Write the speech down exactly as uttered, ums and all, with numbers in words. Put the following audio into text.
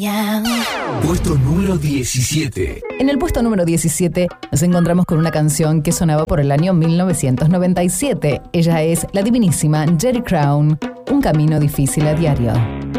Puesto número diecisiete. En el puesto número diecisiete nos encontramos con una canción que sonaba por el año mil novecientos noventa y siete. Ella es la divinísima Jerry Crown, Un camino difícil a diario.